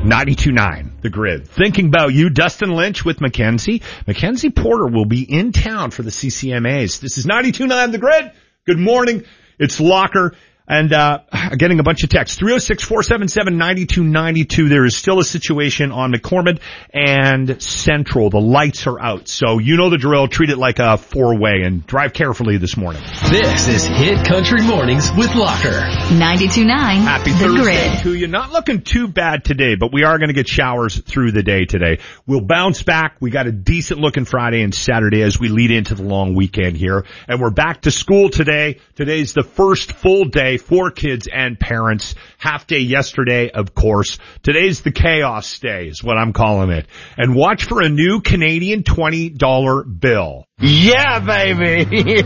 92.9, The Grid. Thinking about you, Dustin Lynch with Mackenzie. Mackenzie Porter will be in town for the CCMAs. This is 92.9, The Grid. Good morning. It's Locker. And getting a bunch of texts. 306-477-9292. There is still a situation on McCormick and Central. The lights are out. So you know the drill. Treat it like a four-way and drive carefully this morning. This is Hit Country Mornings with Locker. 92.9, Happy The Thursday Grid. to you. Not looking too bad today, but we are going to get showers through the day today. We'll bounce back. We got a decent looking Friday and Saturday as we lead into the long weekend here. And we're back to school today. Today's the first full day for kids and parents. Half day yesterday, of course. Today's the chaos day is what I'm calling it. And watch for a new Canadian $20 bill. Yeah, baby.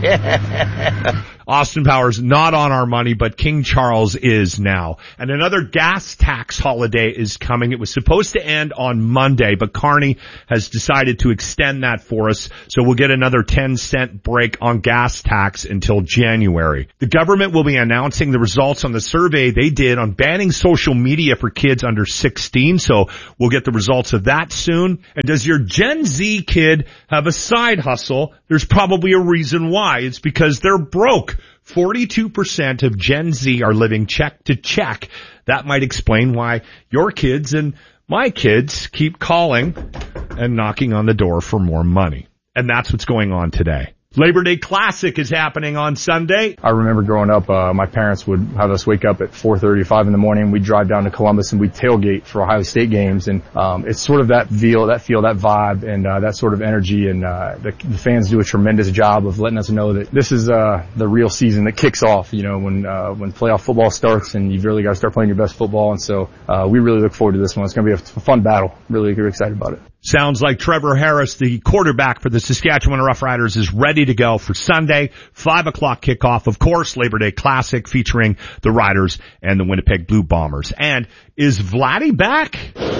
Austin Powers not on our money, but King Charles is now. And another gas tax holiday is coming. It was supposed to end on Monday, but Carney has decided to extend that for us. So we'll get another 10-cent break on gas tax until January. The government will be announcing the results on the survey they did on banning social media for kids under 16. So we'll get the results of that soon. And does your Gen Z kid have a side hustle? There's probably a reason why. It's because they're broke. 42% of Gen Z are living check to check. That might explain why your kids and my kids keep calling and knocking on the door for more money. And that's what's going on today. Labor Day Classic is happening on Sunday. I remember growing up, my parents would have us wake up at 4:30, 5 in the morning. We'd drive down to Columbus and we'd tailgate for Ohio State games. And it's sort of that feel, that vibe, and that sort of energy. And the fans do a tremendous job of letting us know that this is the real season that kicks off. You know, when playoff football starts, and you've really got to start playing your best football. And so we really look forward to this one. It's going to be a fun battle. Really excited about it. Sounds like Trevor Harris, the quarterback for the Saskatchewan Roughriders, is ready to go for Sunday, 5 o'clock kickoff. Of course, Labor Day Classic featuring the Riders and the Winnipeg Blue Bombers. And is Vladdy back?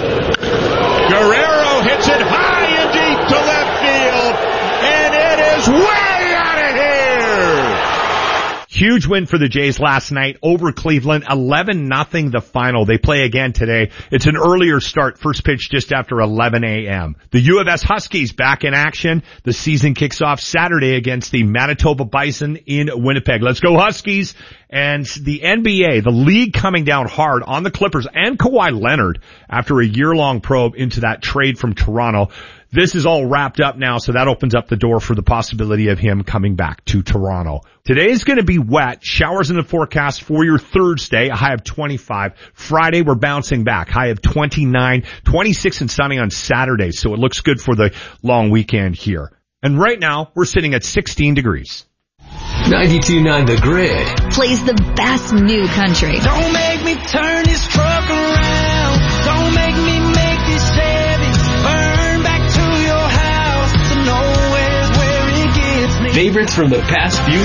Guerrero hits it high and deep to left field, and it is way out of here! Huge win for the Jays last night over Cleveland, 11-0 the final. They play again today. It's an earlier start, first pitch just after 11 a.m. The U of S Huskies back in action. The season kicks off Saturday against the Manitoba Bison in Winnipeg. Let's go Huskies. And the NBA, the league coming down hard on the Clippers and Kawhi Leonard after a year-long probe into that trade from Toronto. This is all wrapped up now, so that opens up the door for the possibility of him coming back to Toronto. Today is going to be wet. Showers in the forecast for your Thursday, a high of 25. Friday, we're bouncing back, high of 29, 26 and sunny on Saturday, so it looks good for the long weekend here. And right now, we're sitting at 16 degrees. 92.9 The Grid Plays the best new country. Don't make me turn this truck around. Don't make me make this Chevy burn back to your house. To nowhere's where it gets me. Favorites from the past few